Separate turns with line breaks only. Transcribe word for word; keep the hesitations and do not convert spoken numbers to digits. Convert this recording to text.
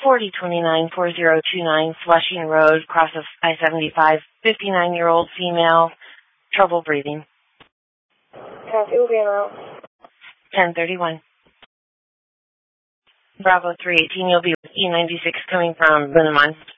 forty twenty-nine four zero two nine Flushing Road, cross of I seventy-five, fifty-nine-year-old female, trouble breathing.
Copy, will be around.
ten thirty-one. Bravo three eighteen, you'll be with E ninety-six coming from Linamon.